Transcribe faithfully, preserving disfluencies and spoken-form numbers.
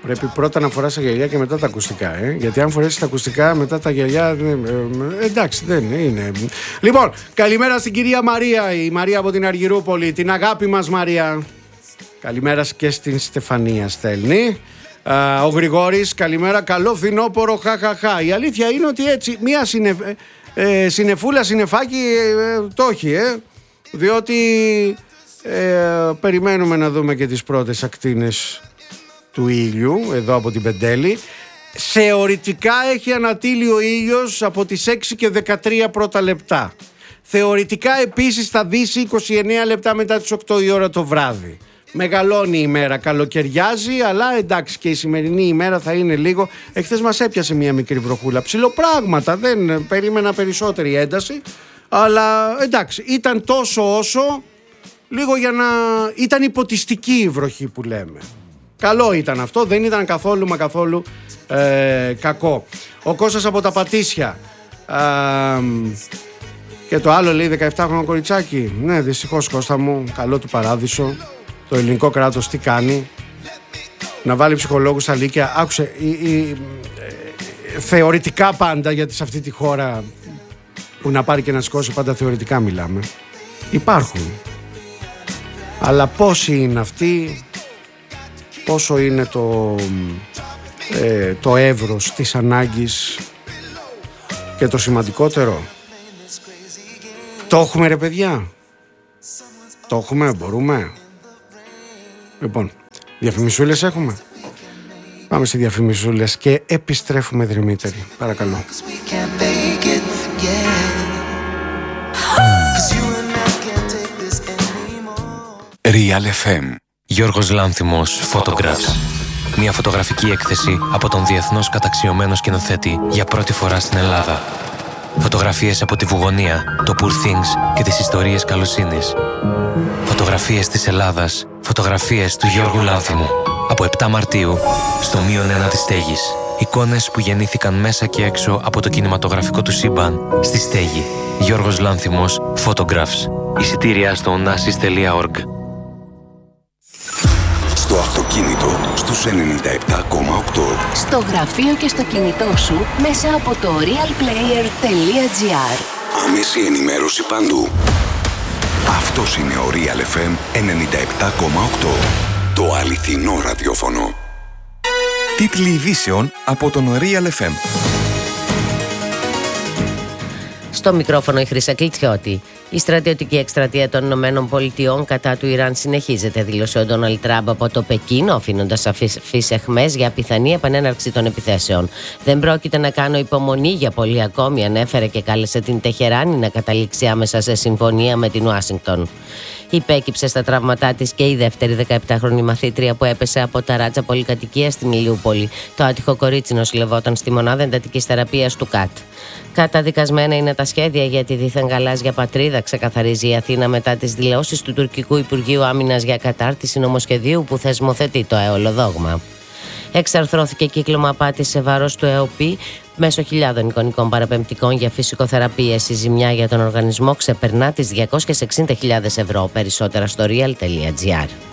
Πρέπει πρώτα να φοράς τα γυαλιά και μετά τα ακουστικά, ε? Γιατί αν φορέσεις τα ακουστικά μετά τα γυαλιά, ε, ε, εντάξει, δεν είναι. Λοιπόν, καλημέρα στην κυρία Μαρία, η Μαρία από την Αργυρούπολη, την αγάπη μας Μαρία. Καλημέρα και στην Στεφανία στέλνει. Α, ο Γρηγόρης, καλημέρα, καλό φθινόπωρο, χαχαχά. Η αλήθεια είναι ότι έτσι μία συνε, ε, συνεφούλα, συνεφάκι ε, το έχει, ε, διότι ε, περιμένουμε να δούμε και τις πρώτες ακτίνες του ήλιου εδώ από την Πεντέλη. Θεωρητικά έχει ανατείλει ο ήλιος από τις έξι και δεκατρία πρώτα λεπτά. Θεωρητικά επίσης θα δύσει είκοσι εννέα λεπτά μετά τις οκτώ η ώρα το βράδυ. Μεγαλώνει η ημέρα, καλοκαιριάζει, αλλά εντάξει και η σημερινή ημέρα θα είναι λίγο. Εχθές μας έπιασε μια μικρή βροχούλα. Ψιλοπράγματα, δεν περίμενα περισσότερη ένταση. Αλλά εντάξει, ήταν τόσο όσο, λίγο για να. Ήταν υποτιστική η βροχή που λέμε. Καλό ήταν αυτό, δεν ήταν καθόλου μα καθόλου ε, κακό. Ο Κώστας από τα Πατήσια. Ε, και το άλλο λέει δεκαεπτάχρονο κοριτσάκι. Ναι, δυστυχώς Κώστα μου, καλό του παράδεισο. Το ελληνικό κράτος τι κάνει? Να βάλει ψυχολόγους στα λύκεια. Άκουσε, η, η, ε, θεωρητικά πάντα, γιατί σε αυτή τη χώρα που να πάρει και να σηκώσει πάντα θεωρητικά μιλάμε. Υπάρχουν. Αλλά πόσοι είναι αυτοί, πόσο είναι το, ε, το εύρος της ανάγκης και το σημαντικότερο. Το έχουμε ρε παιδιά? Το έχουμε, μπορούμε? Λοιπόν, διαφημισούλες έχουμε. Πάμε σε διαφημισούλες και επιστρέφουμε Δημήτρη. Παρακαλώ. Real εφ εμ. Γιώργος Λάνθιμος, Photographs. Μια φωτογραφική έκθεση από τον διεθνώς καταξιωμένο σκηνοθέτη για πρώτη φορά στην Ελλάδα. Φωτογραφίες από τη Βουγωνία, το Poor Things και τις ιστορίες καλοσύνης. Φωτογραφίες της Ελλάδας, φωτογραφίες του Γιώργου Λάνθιμου. Από επτά Μαρτίου, στο μείον ένα της Στέγης. Εικόνες που γεννήθηκαν μέσα και έξω από το κινηματογραφικό του σύμπαν, στη Στέγη. Γιώργος Λάνθιμος, Photographs. Εισιτήρια στο onassis τελεία org. Στο αυτοκίνητο, στους ενενήντα επτά κόμμα οκτώ. Στο γραφείο και στο κινητό σου, μέσα από το realplayer τελεία gr. Άμεση ενημέρωση παντού. Αυτός είναι ο Real εφ εμ ενενήντα επτά κόμμα οκτώ. Το αληθινό ραδιόφωνο. Τίτλοι ειδήσεων από τον Real εφ εμ. Στο μικρόφωνο η Χρύσα Κλιτσιώτη. Η στρατιωτική εκστρατεία των Ηνωμένων Πολιτειών κατά του Ιράν συνεχίζεται, δήλωσε ο Ντόναλντ Τραμπ από το Πεκίνο, αφήνοντας σαφείς αιχμές για πιθανή επανέναρξη των επιθέσεων. Δεν πρόκειται να κάνω υπομονή για πολύ ακόμη, ανέφερε και κάλεσε την Τεχεράνη να καταλήξει άμεσα σε συμφωνία με την Ουάσιγκτον. Υπέκυψε στα τραύματά της και η δεύτερη δεκαεπτάχρονη μαθήτρια που έπεσε από ταράτσα πολυκατοικία στην Ηλιούπολη. Το άτυχο κορίτσι νοσηλευόταν στη μονάδα εντατικής θεραπείας του ΚΑΤ. Καταδικασμένα είναι τα σχέδια για τη δίθεν γαλάζια πατρίδα, ξεκαθαρίζει η Αθήνα μετά τις δηλώσεις του τουρκικού Υπουργείου Άμυνας για κατάρτιση νομοσχεδίου που θεσμοθετεί το αεολοδόγμα. Εξαρθρώθηκε κύκλωμα απάτης σε βάρος του ΕΟΠΗ μέσω χιλιάδων εικονικών παραπεμπτικών για φυσικοθεραπείες. Η ζημιά για τον οργανισμό ξεπερνά τις διακόσιες εξήντα χιλιάδες ευρώ. Περισσότερα στο real τελεία gr.